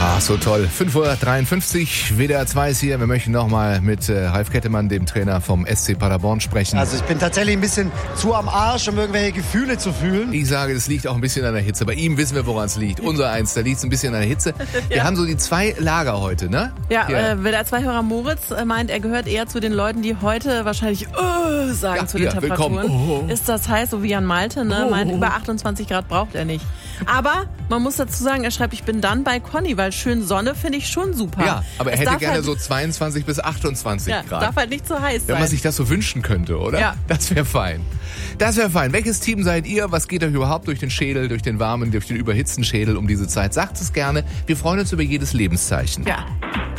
Ach, so toll. 5:53 Uhr, WDR 2 ist hier. Wir möchten nochmal mit Ralf Kettemann, dem Trainer vom SC Paderborn, sprechen. Also ich bin tatsächlich ein bisschen zu am Arsch, um irgendwelche Gefühle zu fühlen. Ich sage, das liegt auch ein bisschen an der Hitze. Bei ihm wissen wir, woran es liegt. Unser Eins, da liegt es ein bisschen an der Hitze. Wir haben so die zwei Lager heute, ne? Ja, WDR 2-Hörer Moritz meint, er gehört eher zu den Leuten, die heute wahrscheinlich sagen zu den Temperaturen. Ist das heiß, so wie Jan Malte, ne? Meint, über 28 Grad braucht er nicht. Aber man muss dazu sagen, er schreibt, ich bin dann bei Conny, weil schön Sonne finde ich schon super. Ja, aber er hätte gerne so 22 bis 28 Grad. Darf halt nicht zu heiß sein. Wenn man sich das so wünschen könnte, oder? Ja. Das wäre fein. Das wäre fein. Welches Team seid ihr? Was geht euch überhaupt durch den Schädel, durch den warmen, durch den überhitzten Schädel um diese Zeit? Sagt es gerne. Wir freuen uns über jedes Lebenszeichen. Ja.